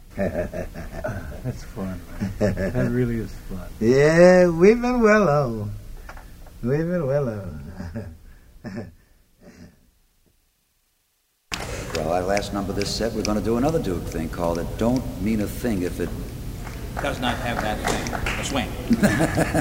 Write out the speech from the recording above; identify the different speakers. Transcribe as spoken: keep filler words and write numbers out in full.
Speaker 1: That's fun, man. That really is fun.
Speaker 2: Yeah, we've been well on. We've been well on.
Speaker 3: Well, our last number of this set, we're going to do another Duke thing called It Don't Mean a Thing If It...
Speaker 4: Does not have that thing. A swing.